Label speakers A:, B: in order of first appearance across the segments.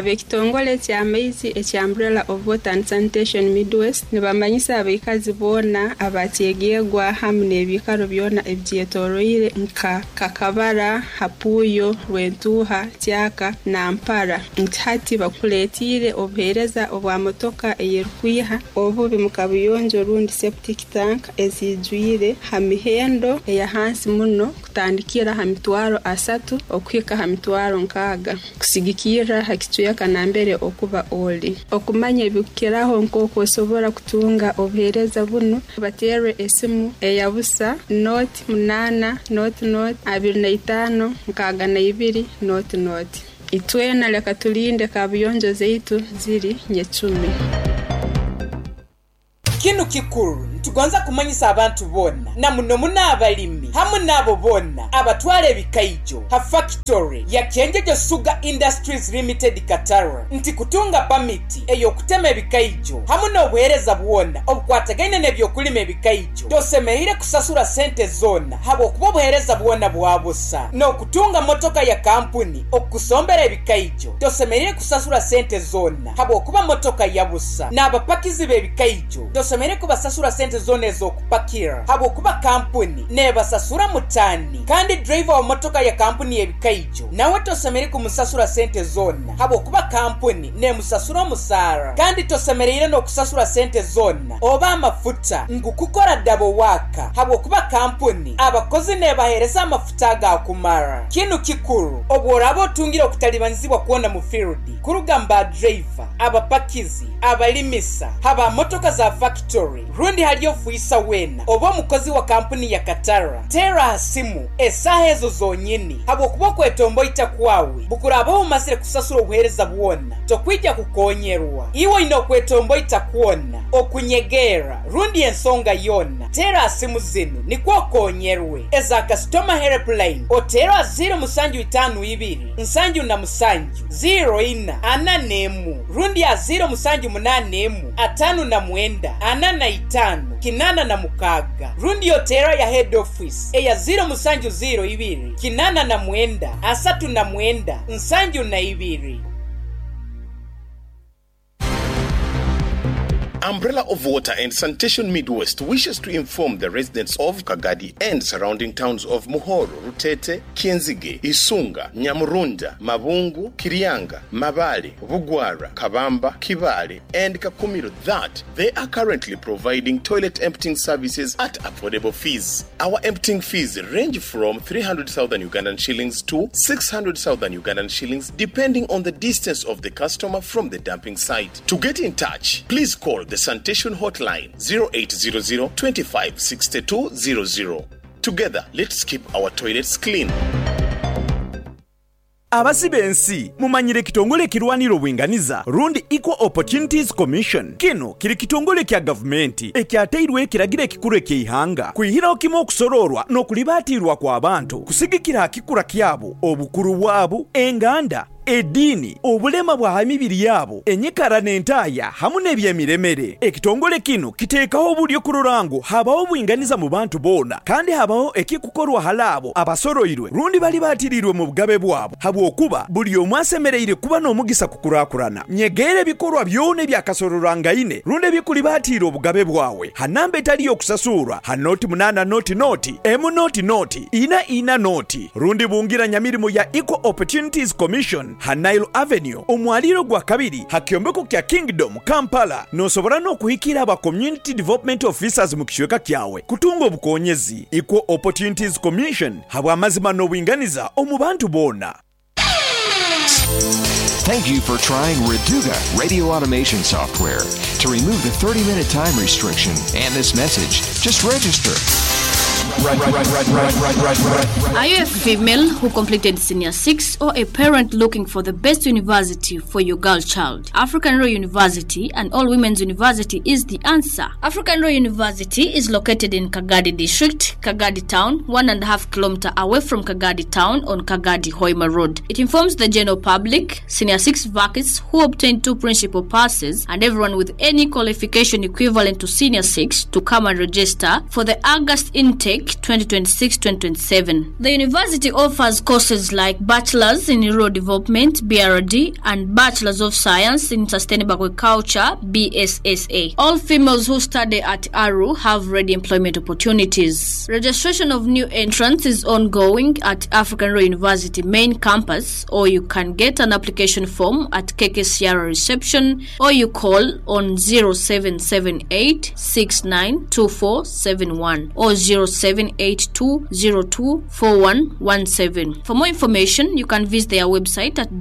A: ab'ekitongole ky'amaizi ekya Umbrella of Water and Sanitation Midwest nibamanyisa abaikazi boona abateegegwa hamwe n'ebikaro byona ebyetoroire nka Kakabara, Hapuyo, Rwentuha, Tyaka na Mpara nti hati bakuletire obuhereza obwa motoka eyerukwiha obubi mu kabuyonjo rundi septic tank ezijwire hamihendo eya hansi muno kutandikira hamitwaro 3 okwika hamitwaro 6 kusigikira hakituya kanambere okuba oli okumanya ebikiraho nkoko sobora kutunga obuhereza buno batere esimu eya busa note 8 note 25 2 note itwena leka tulinde kabuyonjo zeitu ziri nyecumi.
B: Kinu kikuru tugonza kumanyisa abantu bonna na muno muna abalimi hamu nabo bonna abatwale ebikaijo ha factory ya Kyenjeje Sugar Industries Limited Katara nti kutunga pamiti eyo kutema ebikaijo hamu n'obuhereza bwonna obukwataganye n'ebyokulima ebikaijo tosemerire kusasura sente zonna habo okuba obuhereza bwonna bwabusa n'okutunga motoka ya kampuni okusombera ebikaijo tosemerire kusasura sente zonna habo okuba motoka yabusa n'abapakizi b'ebikaijo tosemerire kubasasura sente zone ez'okupakira habo okuba kampuni nebasasura mutani kandi driver wa motoka ya kampuni ebikaijo nawe tosemerire kumusasura sente zonna habo okuba kampuni nemusasura musara kandi tosemerire n'okusasura sente zonna oba amafuta ngukukora dabo waka habo okuba kampuni abakozi nebahereza amafuta agakumara. Kinu kikuru obworabo otungira okutalibanzibwa kuona mu field kurugamba driver abapakizi abalimisa haba motoka za factory rundi haliofuisa wena oba mukozi wa kampuni ya Katara tera hasimu esaha ezo zonyini habo kuboko etombo itakwawe bukurabo umasire kusasura obuhereza bwona tokwija kukonyerwa iwo ino kwetombo itakuona okunyegera rundi ensonga yona tera hasimu zinu nikwo konyerwe eza customer helpline otera 052 nsanju na musanju 04 ananemu rundi ya 078 atanu na mwenda anana itanu kinana na mukaga rundi yotera ya head office eya 072 kinana na mwenda asatu na mwenda nsanju na 2.
C: Umbrella of Water and Sanitation Midwest wishes to inform the residents of Kagadi and surrounding towns of Muhoro, Rutete, Kienzige, Isunga, Nyamurunda, Mabungu, Kirianga, Mabale, Bugwara, Kabamba, Kibale, and Kakumiro that they are currently providing toilet emptying services at affordable fees. Our emptying fees range from 300,000 Ugandan shillings to 600,000 Ugandan shillings depending on the distance of the customer from the dumping site. To get in touch, please call the Sanitation Hotline 0800 25 6200. Together, let's keep our toilets clean.
D: Abasibensi mumanyire kitongole kirwaniro bwinganiza rundi Equal Opportunities Commission kino kiri kitongole kya gavumenti ekyateirwe kiragire kikuru ekihanga kuyihiraho kimo okusororwa n'okulibatirwa kwa abantu kusigikira akikura kyabo obukuru bwabo enganda edini obulema bwa mibiri yabo enyikara n'entaya hamu n'ebyemiremere ekitongole kino kiteekaho obulyo kururango habaho bwinganiza mu bantu bona kandi habaho ekikukorwa halabo abasoroirwe rundi bali batirirwe mu bugabe bwabo habwokuba buli omu asemereire kuba n'omugisa kukurakurana nyegere bikorwa byone byakasororanga ine rundi bikuli batira obugabe bwawe hanamba etali okusasurwa hanoti 8 noti emu noti ina noti rundi bungira nyamirimo ya Equal Opportunities Commission Hanailo Avenue omwaliro gwa kabiri hakyombeko kya Kingdom Kampala nosobora n'okuhikira aba Community Development Officers mu kishweka kyawe kutunga obukonyezi. Equal Opportunities Commission habwa amazima n'obwinganiza omu bantu bona.
E: Thank you for trying Reduga radio automation software. To remove the 30-minute time restriction and this message, just register.
F: Are you a female who completed Senior 6 or a parent looking for the best university for your girl child? African Royal University, an all-women's university, is the answer. African Royal University is located in Kagadi District, Kagadi Town, 1.5 kilometers away from Kagadi Town on Kagadi Hoima Road. It informs the general public, Senior 6 vacates who obtain 2 principal passes, and everyone with any qualification equivalent to Senior 6 to come and register for the August intake 2026-2027. The university offers courses like Bachelor's in Rural Development, BRD, and Bachelor's of Science in Sustainable Agriculture, BSSA. All females who study at ARU have ready employment opportunities. Registration of new entrants is ongoing at African Royal University main campus, or you can get an application form at KKCR reception, or you call on 0778 692471 or 0782024117. For more information, you can visit their website at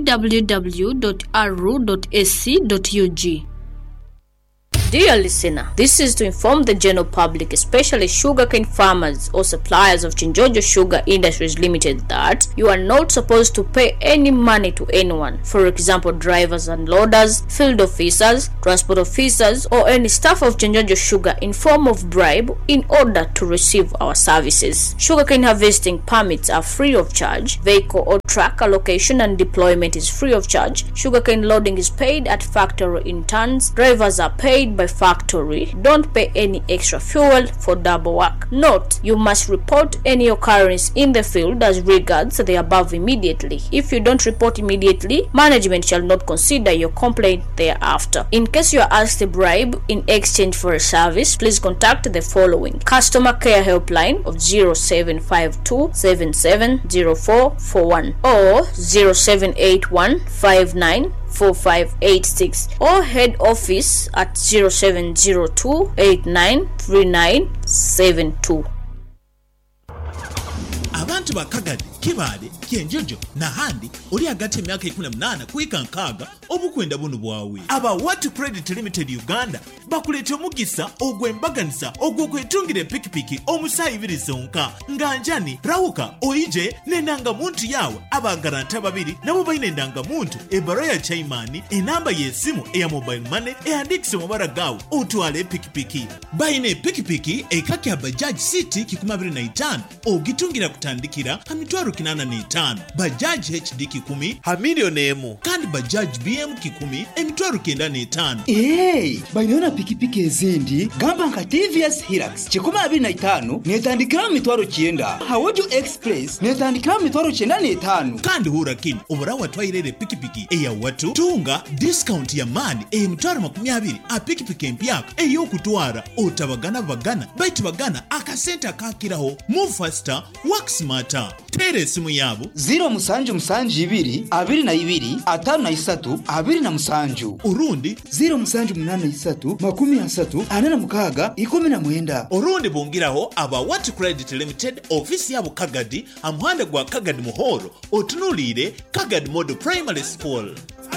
F: www.aru.ac.ug. Dear listener, this is to inform the general public, especially sugarcane farmers or suppliers of Chinjojo Sugar Industries Limited, that you are not supposed to pay any money to anyone. For example, drivers and loaders, field officers, transport officers, or any staff of Chinjojo Sugar in form of bribe in order to receive our services. Sugarcane harvesting permits are free of charge. Vehicle or truck allocation and deployment is free of charge. Sugarcane loading is paid at factory in tons. Drivers are paid by factory. Don't pay any extra fuel for double work. Note, you must report any occurrence in the field as regards the above immediately. If you don't report immediately, management shall not consider your complaint thereafter. In case you are asked a bribe in exchange for a service, please contact the following: Customer Care Helpline of 0752 770441 or 0781594586 or head office at 0702 893972.
G: Abantu bakagadi kibale kyenjojo na handi oli agati emyaka 18 kuika nkaga obukwenda bunu bwawe. Aba What Credit Limited Uganda bakulete omugisa ogwembaganisa ogwokwetungira pikipiki omusayibiri zonka nganjani rawuka oije nenanga muntu yawe abagaranta babiri nabo bayine ndanga muntu ebaro ya chaimani enamba yesimu eya mobile money eandikise mubara gawe otwale pikipiki bayine pikipiki ekaki Bajaj City 25 ogitungira kutandikira hamitwaro 85 Bajaj HD 10 hamilioni emu kandi Bajaj BM 10 emitwaro 95.
H: bayina pikipiki ezindi gamba nka TVS Hilux 25 netandikira mitwaro 9 Hawoju Express netandikira mitwaro 95
G: kandi hura kini oburawa twayirere pikipiki eya watu tunga discount ya mani emitwaro 20 a pikipiki empyaka eyo kutwara otabagana bagana baitu bagana akasenta kakiraho move faster work smarter. Tere simu yabo
H: 0772
G: urundi
H: 0783
G: urundi bungiraho aba What Credit Limited office yabo Kagadi amuhanda gwa Kagadi Muhoro otunulire Kagadi Model Primary School.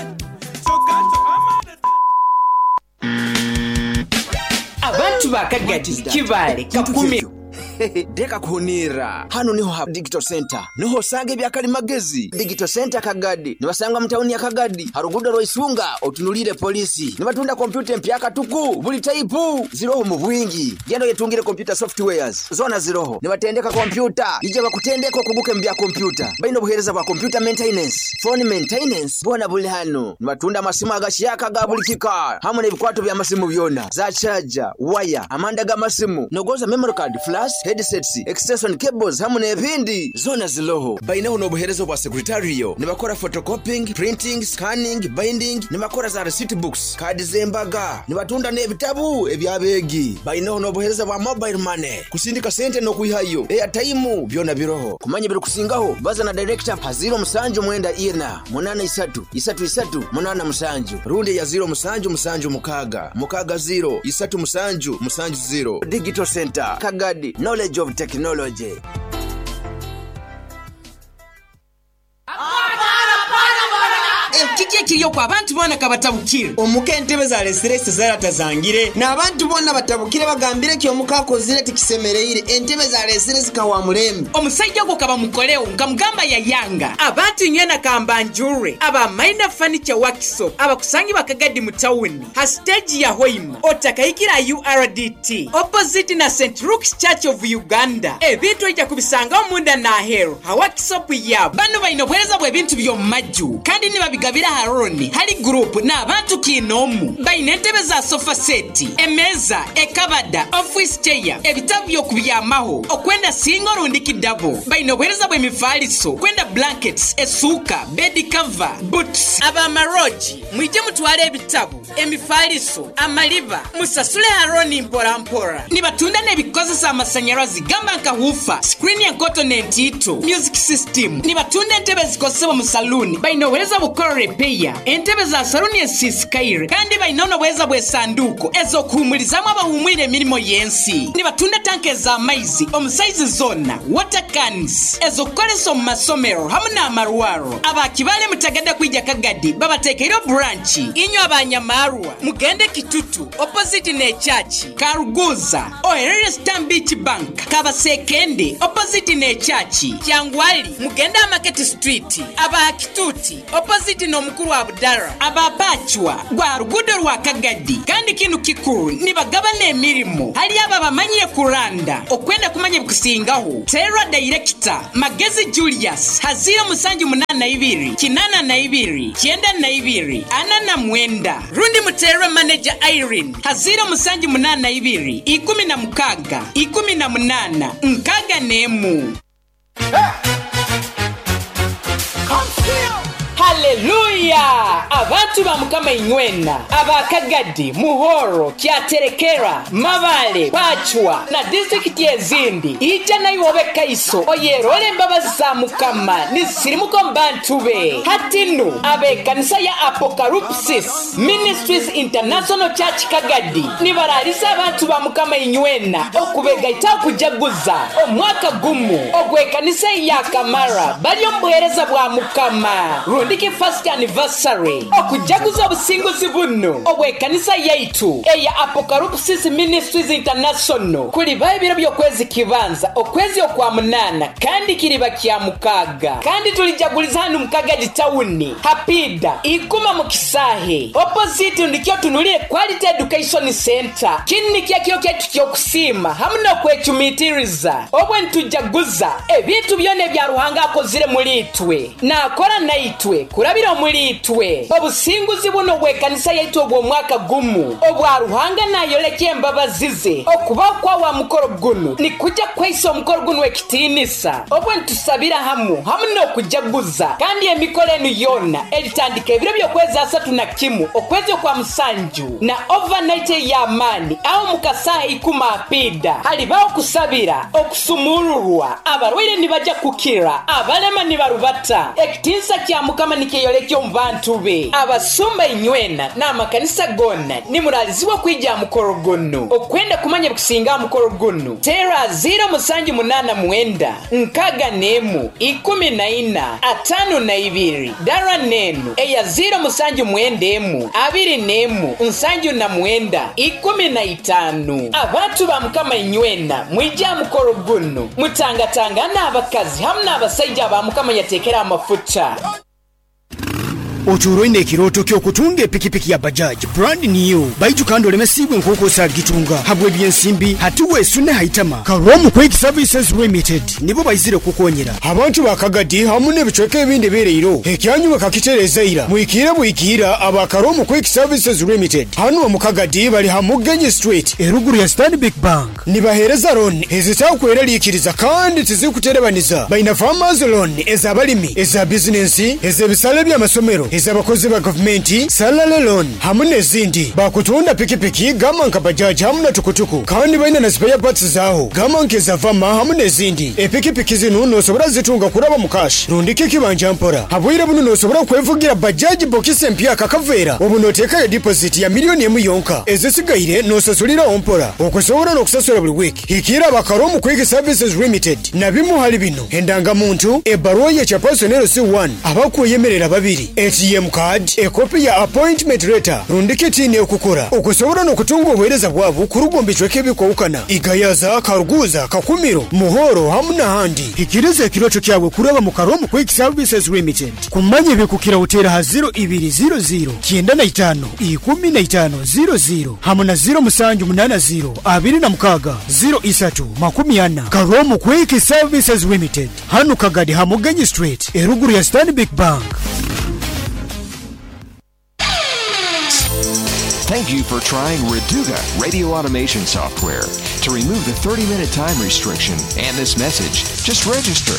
B: Abantu bakagadi kibale kakumi
I: Deka kuhunira hano niho ha Digital Center niho sange byakali magezi. Digital Center Kagadi nibasanga mtauni ya Kagadi harugudo roisunga otunulire polisi nibatunda computer mpyaka tuku buli type ziroho mu bwingi gendo yetungire computer softwares zona ziroho nibatendeka computer ije bakutendeka kubuke mbya computer baino buhereza ba computer maintenance phone maintenance bona buli hano nibatunda masimu agashiyaka gabulikika hamwe n'ebikwato bya masimu byona za charger wire amanda ga masimu nogoza memory card flash headsets extension cables hamwe n'ebindi zona ziroho baina uno buherezo bwa secretarial nibakora photocopying printing scanning binding nibakora za receipt books kadi zembaga nibatunda n'ebitabu ebyabegi baina uno buhereza bwa mobile money kusindika sente no kuihayo airtime byona biroho kumanye biri kusingaho baza na director haziro musanju mwenda ina 83 rundi ya 0 mukaga 0 0 Digital Center Kagadi, knowledge of technology.
B: Kiki kiriyo kwa abantu bonna kabatabukire
J: omukentebe za restress zaratazangire na abantu bonna batabukire bagambire ki omukakozire tikisemereire entebe za restress kawa mulembe
B: omusajja gwo kaba mukoleo ngamugamba ya yanga abantu nyena kambanjure aba minor furniture workshop abakusangi bakagadi mu town ha stage ya Hoima otakayikira URDT opposite na St. Luke's Church of Uganda ebintu ejja kubisanga omunda na hero ha workshop yabo bano bayino bwereza bwe bintu byo majju kandi nibabigabira ha Haroni hari group n'abantu kinomu bayina entebe za sofa set, emeza, ekabada, office chair, ebitabu byokubyamaho, okwenda single rundi kidabo, bayina obuhereza bw'emifaliso, kwenda blankets, esuka, bed cover, boots. Abamaroji mwije mutwale ebitabu, emifaliso, amaliba, musasule Haroni mpora. Nibatunda n'ebikozesa amasanyalazi gamba nka hufa, screen ya continent ito, music system. Nibatunda entebe zikozesebwa mu saluni, bayina obuhereza bukora repair, entebe za saluni esisikaire, kandi bayina obuhereza bw'esanduuko ezokuhumulizamu abahumwire emirimo yensi. Nibatunda tanke za maizi omusaizi zona, water cans ezokukolesa mu masomero hamu n'amarwaro. Abakibale mutagada kwija Kagadi babatekeiro branch inyo abanyamarwa mugende Kitutu opposite ne church, Karuguza oherere Stanbic Bank, Kabasekende opposite ne church, Kyangwali mugenda Market Street, Abakituti opposite no mukuru wa Abdara, Abapachwa gwa rugudo rwa Kagadi. Kandi kinu kikuru nibagaba n'emirimo hali aba bamanyire kuranda okwenda kumanya bukusingaho. Terra Director Magezi Julius hazira musanju 82 kinana na 2 kienda na 2 ana na mwenda rundi Muterra Manager Irene hazira musanju 82 16 18 nkaga nemu. Haleluya! Abantu ba Mukama inywena Abakagadi, Muhoro, Kyaterekera, Mabale, Pachwa na district ezindi ija nayo obekaiso oyerole embabazi za Mukama nisirimuko mbantu be. Hatinu abekanisa ya Apocalypsis Ministries International Church Kagadi nibararisa abantu ba Mukama inywena okubegaita okujaguza omwaka gumu ogwekanisa ya Kamara bali ombuhereza bwa Mukama rundiki first anniversary okujaguza obusinguzi buno obwekanisa yaitu eya Apocalypsis Ministries International kuli bayibiro byokwezi kibanza okwezi okwa munana kandi kiriba kya mukaga kandi tulijaguliza hano Mukagadi town Hapida ikuma mu Kisahe opposite ndikyo tunulire Quality Education Center kinni kyakyo kyokusima hamuna kwechumitiriza obwe ntujaguza ebintu byone bya Ruhanga akozire muri itwe nakora naitwe kurabira muri itwe obusinguzi buno bwekanisa yaitu obwo mwaka gumu obwa Ruhanga nayoleke embabazize okuba kwa wa mukoro guno ni kujja kweiso mukoro guno ekitinisa obwe ntusabira hamu no kujaguza kandi emikolo enu yona elitandika ebiro byokwezi 31 okwezi kwa musanju na overnight ya amani aho mukasaha ikuma Apida halibaho kusabira okusumururwa abarwire nibaja kukira abalema nibarubata ekitinisa kya Mukama nikiyoleke ombantu be abasumba inywena na makanisa gonna nimuralizibwa kwija mukoro guno okwenda kumanya bukusinga mukoro guno Terra 089 nkaga nemu 14 52 dara nenu eya 079 2 nemu nsanju na mwenda 15 abantu ba Mukama inywena mwija mukoro guno mutangatanga n'abakazi hamna abasajja ba Mukama yatekera amafuta.
H: Oturoine ekiroto ky'okutunga epikipiki ya Bajaj brand new baitu kandi olemesibwe nkokosa gitunga habwe byensimbi hati wesune haitama Karomu Quick Services Limited nibo bayizire kukonyera abantu bakagadi hamune bichweke ebindi bereiro ekyanyu bakakitereza ira muikire buikira aba Karomu Quick Services Limited hano mukagadi bali hamugenye street eruguru ya Stanbic Bank nibahereza loan ezitakweralikiriza kandi tizikuterebaniza baina farmers loan ezabalimi eza business ezebisale bya masomero ezabakozi ba government salary loan hamune zindi bakutunda pikipiki gama nka Bajaj hamuna tukutuku kandi baina na spare parts zaho gama nkeza vama hamune zindi epikipiki zino nosobora zitunga kuraba mukash rundike kibanja mpora habwira buno nosobora kwevugira Bajaj box empya kakavera obunoteka ya deposit ya milioni emu yonka ezisigaire nosasulira ompora okusobora nokusasula buli week ikira bakaromu Quick Services Limited nabimu hali bino endanga muntu ebaruwa ya chapersonel C1 abakuyemerera babiri ATM card ekopi ya appointment letter rundike tini okukora okusobora nokutunga obwereza bwabo kurugombe chweke bikowukana igayaza Karuguza Kakumiro Muhoro hamuna handi ikirize kirocho kyabwe kuraba mu Karomu Quick Services Limited kumanye bikukira utera ha 0200 95 1500 hamuna 080 26 03 Karomu Quick Services Limited hanu Kagadi hamugenyi street eruguru ya Stanbic Bank.
E: you for trying Reduga radio automation software. To remove the 30-minute time restriction and this message, just register.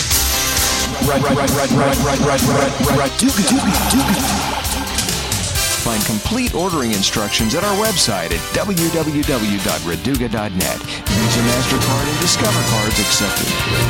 E: Find complete ordering instructions at our website at www.reduga.net. Visa, MasterCard, and Discover cards accepted.